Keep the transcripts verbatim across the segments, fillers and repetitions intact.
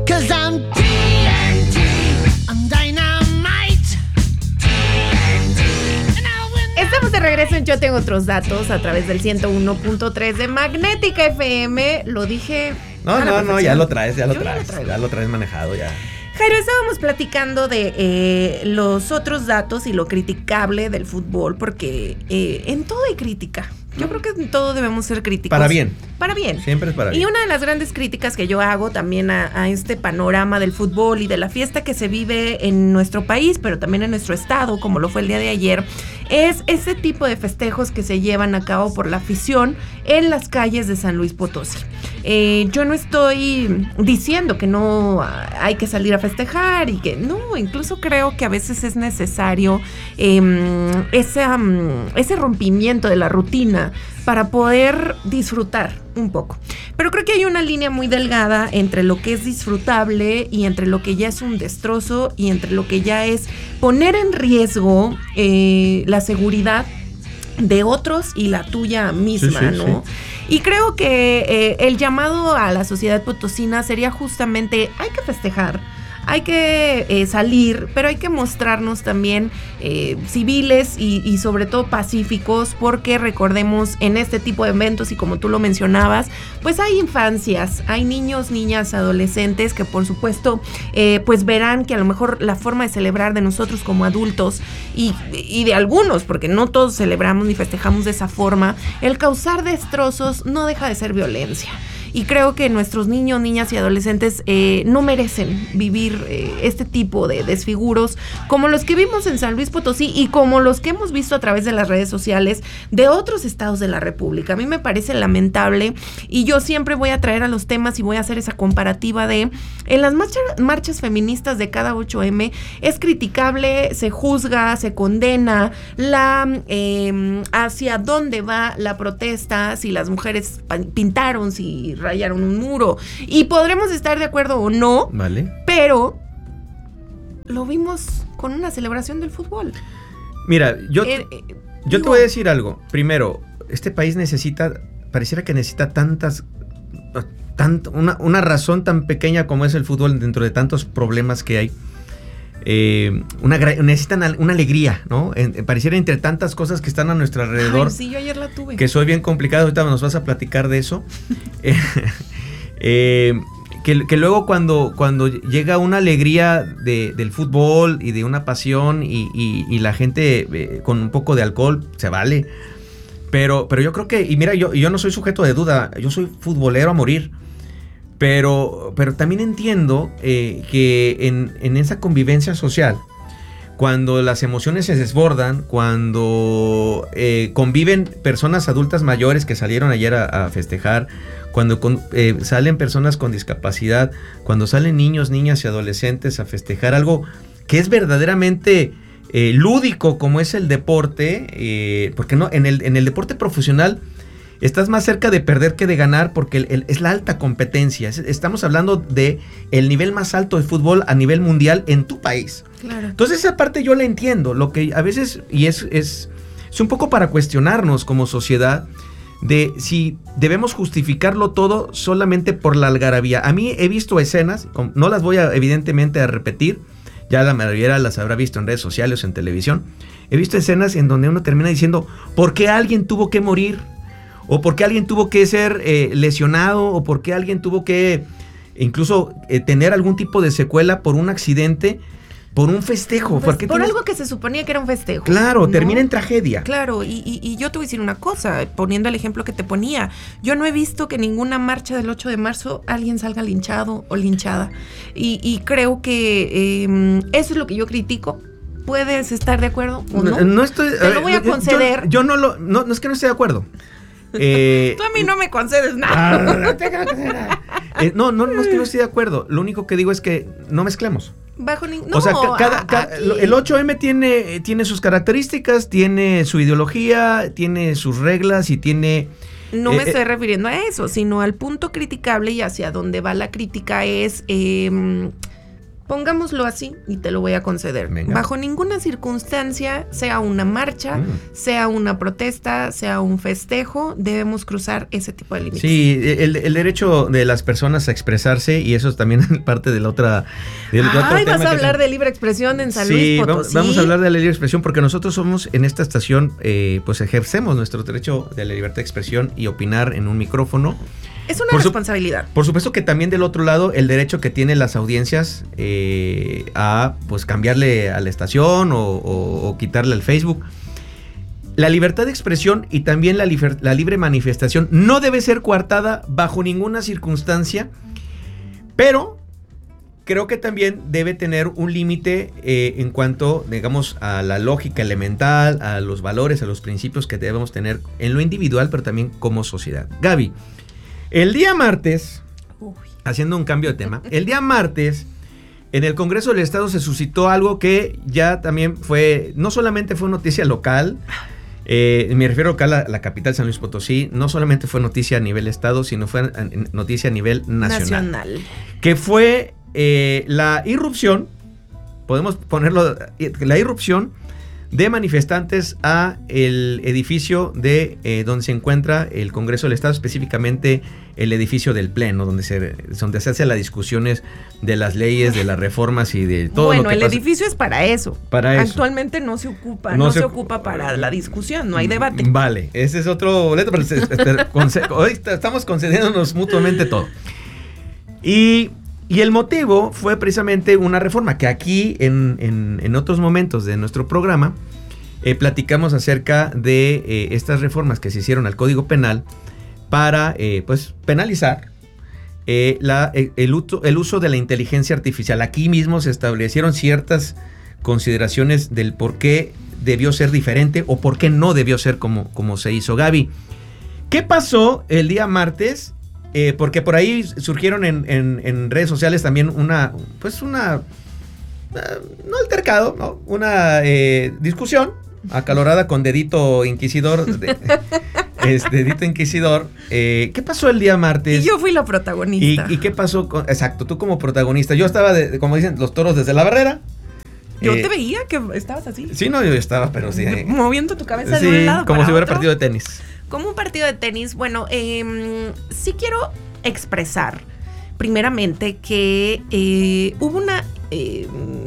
'cause I'm T N T, I'm dynamite. T N T. Estamos de regreso en Yo Tengo Otros Datos a través del ciento uno punto tres de Magnética F M. Lo dije. No, no, no, ya lo traes, ya lo Yo traes. ya lo Ya lo traes manejado, ya. Jairo, estábamos platicando de eh, los otros datos y lo criticable del fútbol, porque eh, en todo hay crítica. Yo creo que en todo debemos ser críticos. Para bien. Para bien. Siempre es para bien. Y una de las grandes críticas que yo hago también a, a este panorama del fútbol y de la fiesta que se vive en nuestro país, pero también en nuestro estado, como lo fue el día de ayer, es ese tipo de festejos que se llevan a cabo por la afición en las calles de San Luis Potosí. Eh, yo no estoy diciendo que no hay que salir a festejar y que no, incluso creo que a veces es necesario eh, ese, um, ese rompimiento de la rutina para poder disfrutar un poco. Pero creo que hay una línea muy delgada entre lo que es disfrutable y entre lo que ya es un destrozo y entre lo que ya es poner en riesgo eh, la seguridad de otros y la tuya misma, sí, sí, ¿no? Sí. Y creo que eh, el llamado a la sociedad potosina sería justamente, hay que festejar, hay que eh, salir, pero hay que mostrarnos también eh, civiles y, y sobre todo pacíficos, porque recordemos en este tipo de eventos y como tú lo mencionabas, pues hay infancias, hay niños, niñas, adolescentes que por supuesto eh, pues verán que a lo mejor la forma de celebrar de nosotros como adultos y, y de algunos, porque no todos celebramos ni festejamos de esa forma, el causar destrozos no deja de ser violencia. Y creo que nuestros niños, niñas y adolescentes eh, no merecen vivir eh, este tipo de desfiguros como los que vimos en San Luis Potosí y como los que hemos visto a través de las redes sociales de otros estados de la República. A mí me parece lamentable y yo siempre voy a traer a los temas y voy a hacer esa comparativa de en las marcha, marchas feministas de cada ocho eme es criticable, se juzga, se condena la eh, hacia dónde va la protesta, si las mujeres pintaron, si rayaron un muro, y podremos estar de acuerdo o no, vale, pero lo vimos con una celebración del fútbol. Mira, yo, eh, eh, yo digo, te voy a decir algo. Primero, este país necesita, pareciera que necesita tantas, tanto, una, una razón tan pequeña como es el fútbol dentro de tantos problemas que hay. Eh, una, necesitan una alegría, ¿no? En, pareciera entre tantas cosas que están a nuestro alrededor. Ay, sí, yo ayer la tuve. Que soy bien complicado, ahorita nos vas a platicar de eso. eh, eh, que, que luego cuando, cuando llega una alegría de, del fútbol y de una pasión y, y, y la gente eh, con un poco de alcohol, se vale. Pero, pero yo creo que, y mira, yo, yo no soy sujeto de duda, yo soy futbolero a morir. Pero, pero también entiendo eh, que en, en esa convivencia social, cuando las emociones se desbordan, cuando eh, conviven personas adultas mayores que salieron ayer a, a festejar, cuando con, eh, salen personas con discapacidad, cuando salen niños, niñas y adolescentes a festejar algo que es verdaderamente eh, lúdico como es el deporte, eh, porque no, en el, en el deporte profesional estás más cerca de perder que de ganar porque el, el, es la alta competencia. Es, estamos hablando de el nivel más alto de fútbol a nivel mundial en tu país. Claro. Entonces esa parte yo la entiendo. Lo que a veces, y es, es, es un poco para cuestionarnos como sociedad, de si debemos justificarlo todo solamente por la algarabía. A mí he visto escenas, no las voy a evidentemente a repetir, ya la mayoría las habrá visto en redes sociales o en televisión. He visto escenas en donde uno termina diciendo, ¿por qué alguien tuvo que morir? O por qué alguien tuvo que ser eh, lesionado, o por qué alguien tuvo que incluso eh, tener algún tipo de secuela por un accidente, por un festejo. Pues, ¿Por, qué por tienes... algo que se suponía que era un festejo. Claro, ¿no? Termina en tragedia. Claro, y, y, y yo te voy a decir una cosa, poniendo el ejemplo que te ponía. Yo no he visto que en ninguna marcha del ocho de marzo alguien salga linchado o linchada. Y, y creo que eh, eso es lo que yo critico. ¿Puedes estar de acuerdo o no? No, no estoy... Te lo voy a conceder. Yo, yo no lo... No, no es que no esté de acuerdo. Eh, Tú a mí no me concedes nada. eh, no, no, no es que no esté de acuerdo. Lo único que digo es que no mezclemos. Bajo ningún... O sea, no, cada, a, cada, aquí... el ocho eme tiene, tiene sus características, tiene su ideología, tiene sus reglas y tiene... No me eh, estoy eh, refiriendo a eso, sino al punto criticable, y hacia donde va la crítica es... Eh, Pongámoslo así y te lo voy a conceder. Venga. Bajo ninguna circunstancia, sea una marcha, Mm. sea una protesta, sea un festejo, debemos cruzar ese tipo de límites. Sí, el, el derecho de las personas a expresarse, y eso es también parte de la otra... del otro Ay, tema vas a que hablar te- de libre expresión en San Sí, Luis vamos, Potosí. vamos a hablar de la libre expresión porque nosotros somos en esta estación, eh, pues ejercemos nuestro derecho de la libertad de expresión y opinar en un micrófono. Es una Por su- responsabilidad. Por supuesto que también del otro lado el derecho que tienen las audiencias eh, a pues cambiarle a la estación o, o- o quitarle al Facebook. La libertad de expresión y también la, liber- la libre manifestación no debe ser coartada bajo ninguna circunstancia, pero creo que también debe tener un límite eh, en cuanto, digamos, a la lógica elemental, a los valores, a los principios que debemos tener en lo individual, pero también como sociedad. Gaby, el día martes, Uy. haciendo un cambio de tema, el día martes en el Congreso del Estado se suscitó algo que ya también fue, no solamente fue noticia local, eh, me refiero acá a la, la capital San Luis Potosí, no solamente fue noticia a nivel Estado, sino fue a- a- noticia a nivel nacional. Nacional. Que fue eh, la irrupción, podemos ponerlo, la irrupción de manifestantes a el edificio de eh, donde se encuentra el Congreso del Estado, específicamente el edificio del Pleno, donde se, donde se hacen las discusiones de las leyes, de las reformas y de todo bueno, lo que el pasa. edificio es para eso. Para eso. Actualmente no se ocupa, No no, se se, ocu- ocupa para la discusión, no hay debate. Vale, ese es otro boleto, pero se- pero conce- hoy está- estamos concediéndonos mutuamente todo. Y, y el motivo fue precisamente una reforma que aquí en, en- en otros momentos de nuestro programa eh, platicamos acerca de eh, estas reformas que se hicieron al Código Penal para eh, pues penalizar eh, la, eh, el, uso, el uso de la inteligencia artificial. Aquí mismo se establecieron ciertas consideraciones del por qué debió ser diferente o por qué no debió ser como, como se hizo. Gaby, ¿qué pasó el día martes? Eh, porque por ahí surgieron en, en- en redes sociales también una, pues una, uh, no altercado, ¿no? Una eh, discusión acalorada con dedito inquisidor, de, este, dedito inquisidor. Eh, ¿Qué pasó el día martes? Y yo fui la ¿Y, protagonista. y qué pasó? Con, exacto, tú como protagonista. Yo estaba, de, de- como dicen, los toros desde la barrera. Yo Eh, te veía que estabas así. Sí, no, yo estaba, pero sí. eh, Moviendo tu cabeza sí, de un lado como para si fuera otro. partido de tenis. Como un partido de tenis. Bueno, eh, sí quiero expresar, primeramente, que eh, hubo una eh,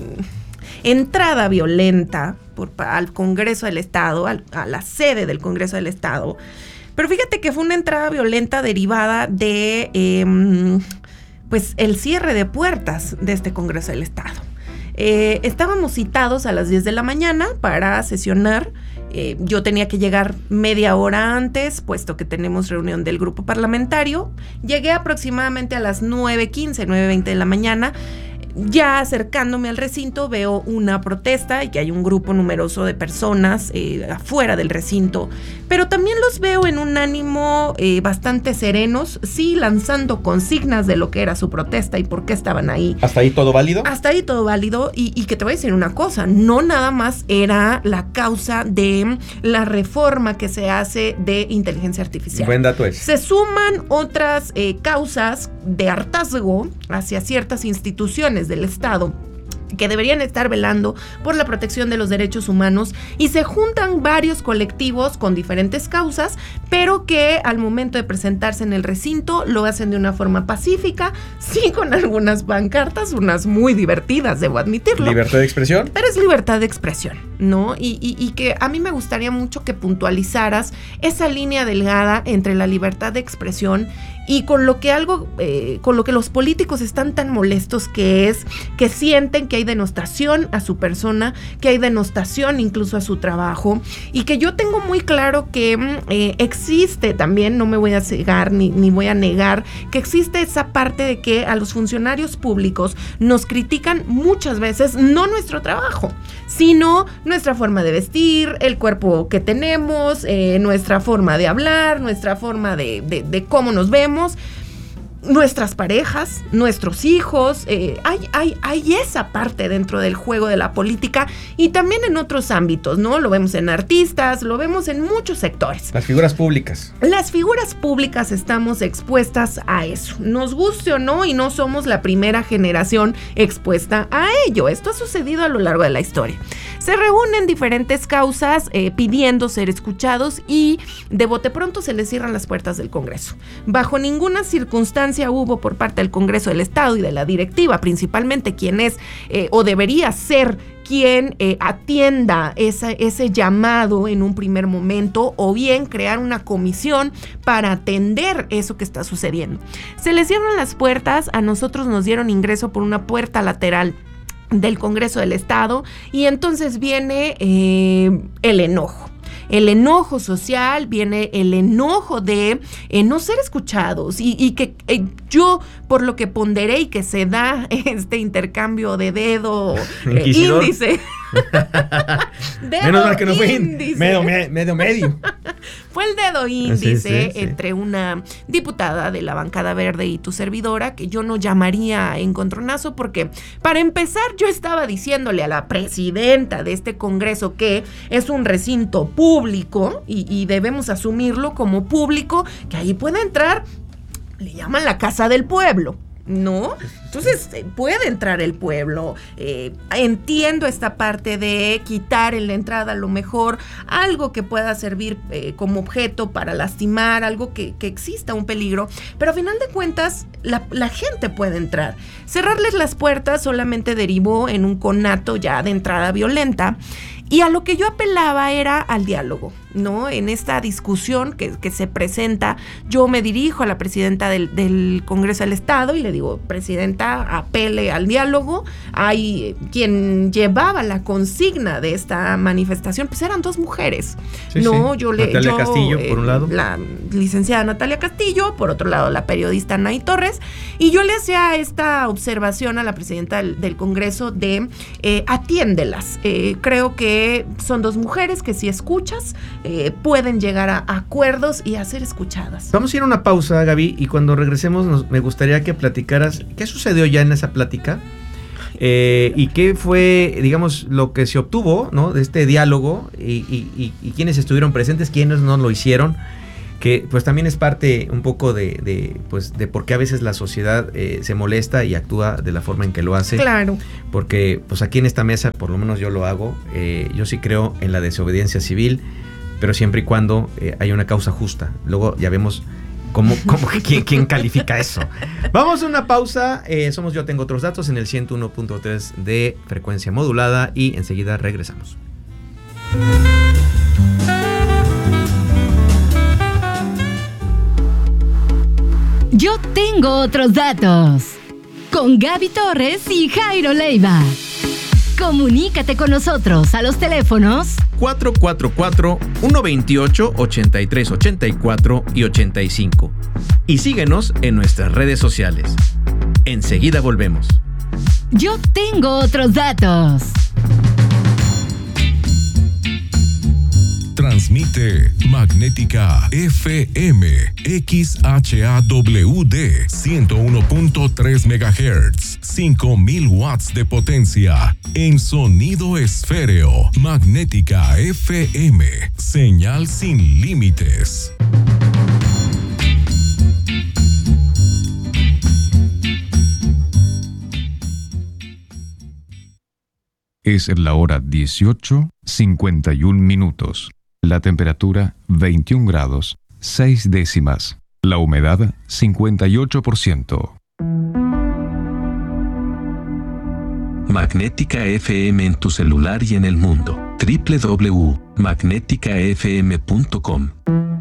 entrada violenta por, al Congreso del Estado, al, a la sede del Congreso del Estado. Pero fíjate que fue una entrada violenta derivada de eh, pues el cierre de puertas de este Congreso del Estado. Eh, estábamos citados a las diez de la mañana para sesionar. Eh, yo tenía que llegar media hora antes, puesto que tenemos reunión del grupo parlamentario. Llegué aproximadamente a las nueve quince, nueve veinte de la mañana. Ya acercándome al recinto veo una protesta y que hay un grupo numeroso de personas eh, afuera del recinto, pero también los veo en un ánimo eh, bastante serenos, sí lanzando consignas de lo que era su protesta y por qué estaban ahí. ¿Hasta ahí todo válido? Hasta ahí todo válido y, y que te voy a decir una cosa, no nada más era la causa de la reforma que se hace de inteligencia artificial. Buen dato es. Se suman otras eh, causas de hartazgo hacia ciertas instituciones del Estado que deberían estar velando por la protección de los derechos humanos y se juntan varios colectivos con diferentes causas, pero que al momento de presentarse en el recinto lo hacen de una forma pacífica, sí con algunas pancartas, unas muy divertidas, debo admitirlo. ¿Libertad de expresión? Pero es libertad de expresión, ¿no? Y, y, y que a mí me gustaría mucho que puntualizaras esa línea delgada entre la libertad de expresión y con lo que algo, eh, con lo que los políticos están tan molestos, que es que sienten que hay denostación a su persona, que hay denostación incluso a su trabajo, y que yo tengo muy claro que eh, existe también, no me voy a cegar ni, ni voy a negar, que existe esa parte de que a los funcionarios públicos nos critican muchas veces, no nuestro trabajo, sino nuestra forma de vestir, el cuerpo que tenemos, eh, nuestra forma de hablar, nuestra forma de, de, de cómo nos vemos. nuestras parejas, nuestros hijos, eh, hay, hay, hay esa parte dentro del juego de la política y también en otros ámbitos, ¿no? Lo vemos en artistas, lo vemos en muchos sectores. Las figuras públicas. Las figuras públicas estamos expuestas a eso, nos guste o no, y no somos la primera generación expuesta a ello. Esto ha sucedido a lo largo de la historia. Se reúnen diferentes causas eh, pidiendo ser escuchados y de bote pronto se les cierran las puertas del Congreso. Bajo ninguna circunstancia hubo por parte del Congreso del Estado y de la directiva, principalmente quien es eh, o debería ser quien eh, atienda esa, ese llamado en un primer momento, o bien crear una comisión para atender eso que está sucediendo. Se les cierran las puertas, a nosotros nos dieron ingreso por una puerta lateral del Congreso del Estado y entonces viene eh, el enojo. El enojo social, viene el enojo de eh, no ser escuchados y, y que eh, yo, por lo que ponderé y que se da este intercambio de dedo eh, índice. dedo Menos mal que no fue índice. medio medio. medio. Fue el dedo índice sí, sí, sí. entre una diputada de la bancada verde y tu servidora, que yo no llamaría encontronazo, porque para empezar yo estaba diciéndole a la presidenta de este Congreso que es un recinto público y, y debemos asumirlo como público, que ahí puede entrar, le llaman la casa del pueblo, ¿no? Entonces eh, puede entrar el pueblo. Eh, entiendo esta parte de quitar en la entrada a lo mejor algo que pueda servir eh, como objeto para lastimar, algo que, que exista un peligro, pero a final de cuentas la, la gente puede entrar. Cerrarles las puertas solamente derivó en un conato ya de entrada violenta. Y a lo que yo apelaba era al diálogo, ¿no? En esta discusión que, que se presenta, yo me dirijo a la presidenta del, del Congreso del Estado y le digo, presidenta, apele al diálogo. Hay quien llevaba la consigna de esta manifestación, pues eran dos mujeres, sí, ¿no? Sí. Yo le, Natalia yo, Castillo, eh, por un lado. La licenciada Natalia Castillo, por otro lado la periodista Nay Torres, y yo le hacía esta observación a la presidenta del, del Congreso de eh, atiéndelas. Eh, creo que son dos mujeres que si escuchas eh, pueden llegar a acuerdos y a ser escuchadas. Vamos a ir a una pausa, Gaby, y cuando regresemos nos, me gustaría que platicaras qué sucedió ya en esa plática eh, y qué fue, digamos, lo que se obtuvo, ¿no?, de este diálogo y, y, y, y quiénes estuvieron presentes, quiénes no lo hicieron, que pues también es parte un poco de, de pues de por qué a veces la sociedad eh, se molesta y actúa de la forma en que lo hace. Claro. Porque pues aquí en esta mesa, por lo menos yo lo hago, eh, yo sí creo en la desobediencia civil, pero siempre y cuando eh, haya una causa justa. Luego ya vemos cómo, cómo quién, quién califica eso. Vamos a una pausa, eh, somos Yo Tengo Otros Datos en el ciento uno punto tres de frecuencia modulada y enseguida regresamos. Yo tengo otros datos. Con Gaby Torres y Jairo Leiva. Comunícate con nosotros a los teléfonos cuatro cuatro cuatro, uno dos ocho, ocho tres ocho cuatro y ochenta y cinco. Y síguenos en nuestras redes sociales. Enseguida volvemos. Yo tengo otros datos. Transmite Magnética F M X H A W D ciento uno punto tres megahertz, cinco mil watts de potencia en sonido esféreo. Magnética F M, señal sin límites. Es la hora dieciocho, cincuenta y un minutos. La temperatura veintiún grados, seis décimas. La humedad cincuenta y ocho por ciento. Magnética F M en tu celular y en el mundo. doble u doble u doble u punto magnética f m punto com.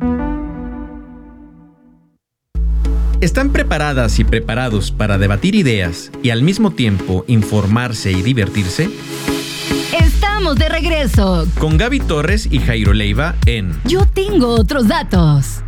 ¿Están preparadas y preparados para debatir ideas y al mismo tiempo informarse y divertirse? Estamos de regreso Con Gaby Torres y Jairo Leiva en Yo Tengo Otros Datos.